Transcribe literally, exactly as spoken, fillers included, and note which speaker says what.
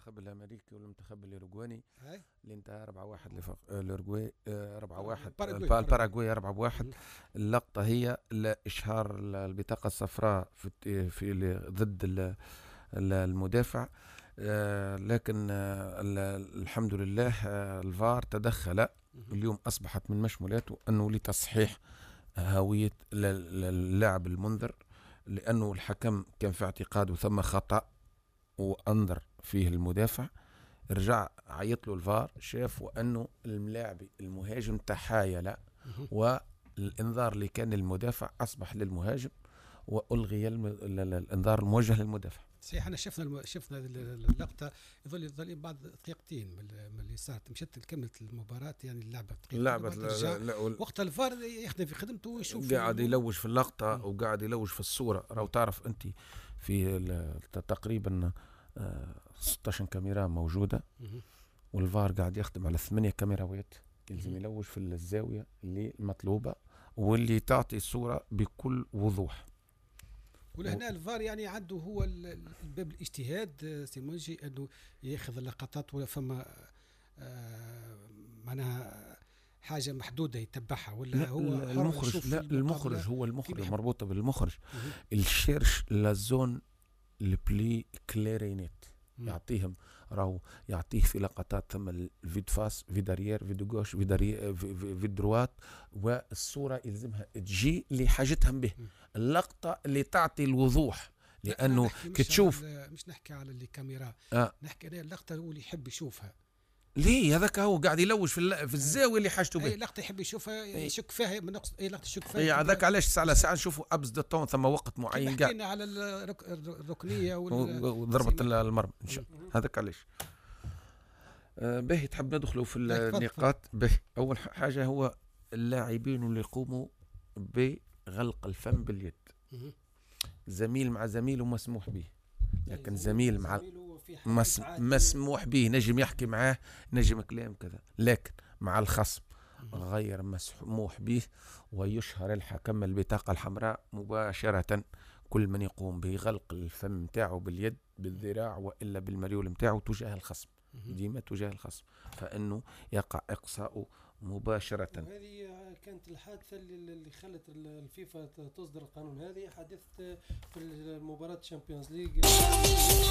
Speaker 1: المنتخب الامريكي والمنتخب الاوروغواني اللي انتهى أربعة واحد لفق الاوروغواي أربعة واحد، الباراغواي أربعة واحد. اللقطه هي اشهار البطاقه الصفراء في في ضد المدافع، لكن الحمد لله الفار تدخل. اليوم اصبحت من مشمولاته انه لتصحيح هويه اللاعب المنذر، لانه الحكم كان في اعتقاده ثم خطأ وانظر فيه المدافع. رجع عيط له الفار، شاف وانه الملاعب المهاجم تحايل، والانذار اللي كان للمدافع اصبح للمهاجم، والغي الانذار الموجه للمدافع.
Speaker 2: صحيح. انا شفنا الم... شفنا اللقطه، يظل يظل بعد دقيقتين من اللي صارت، مشت كملت المباراه يعني اللعبه
Speaker 1: اللعبه لا لا
Speaker 2: وقت الفار يخدم في خدمته ويشوف،
Speaker 1: قاعد يلوج في اللقطه م. وقاعد يلوج في الصوره. راهو تعرف انت في تقريبا ستة عشر كاميرا موجوده، م. والفار قاعد يخدم على ثمانية كاميراوات، يلزم يلوج في الزاويه اللي المطلوبه واللي تعطي الصوره بكل وضوح.
Speaker 2: ولهنا الفار يعني عنده هو الباب الاجتهاد سيمونجي انه ياخذ اللقطات، ولا فما آه معناها حاجه محدوده يتبعها، ولا هو
Speaker 1: المخرج؟ لا، المخرج هو المخرج مربوطه بالمخرج. الشيرش لا زون البلي كليرينيت يعطيهم، راهو يعطيه في لقطات ثم الفيد فاس في دارير في دوغوش في دارير في دروات، والصوره يلزمها تجي لحاجتهم به. اللقطه اللي تعطي الوضوح، لانه كتشوف
Speaker 2: مش نحكي على اللي كاميرا،
Speaker 1: آه.
Speaker 2: نحكي على اللقطه هو اللي يحب يشوفها.
Speaker 1: ليه هذاك هو قاعد يلوج في في الزاويه اللي حاجته به.
Speaker 2: اي لقطه يحب يشوفها يشك فيها، من نقص اي لقطه يشك فيها.
Speaker 1: اي هذاك علاش ساعه على ساعه نشوفوا ابز دو طون، ثم وقت معين
Speaker 2: قاعد حكينا على الركنيه
Speaker 1: وضربه المرمى. هذاك علاش آه باهي تحب ندخلوا في النقاط. باهي اول حاجه هو اللاعبين اللي يقوموا بغلق الفم باليد، زميل مع زميله مسموح به، لكن زميل مع مس... مسموح به، نجم يحكي معاه، نجم كلام كذا، لكن مع الخصم غير مسموح به. ويشهر الحكم البطاقة الحمراء مباشرة كل من يقوم بغلق الفم متاعه باليد بالذراع وإلا بالمريول متاعه تجاه الخصم، ديما تجاه الخصم، فإنه يقع إقصاؤه مباشرة.
Speaker 3: هذه كانت الحادثة اللي خلت الفيفا تصدر القانون. هذه حدثت في المباراة الشامبيونز ليج.